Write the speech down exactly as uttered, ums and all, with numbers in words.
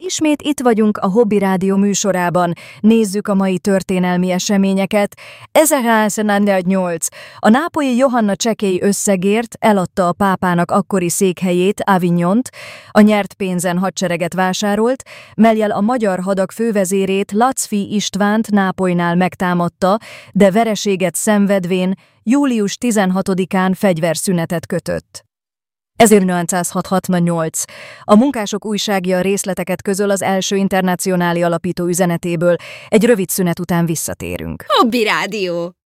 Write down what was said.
Ismét itt vagyunk a Hobby Rádió műsorában. Nézzük a mai történelmi eseményeket. ezerkilencszáznyolc. A nápolyi Johanna csekély összegért eladta a pápának akkori székhelyét, Avignont, a nyert pénzen hadsereget vásárolt, mellyel a magyar hadak fővezérét, Lacfi Istvánt Nápolynál megtámadta, de vereséget szenvedvén július tizenhatodikán fegyverszünetet kötött. ezerkilencszázhatvannyolc. A Munkások újságja részleteket közöl az első internacionáli alapító üzenetéből. Egy rövid szünet után visszatérünk. Hobby Rádió.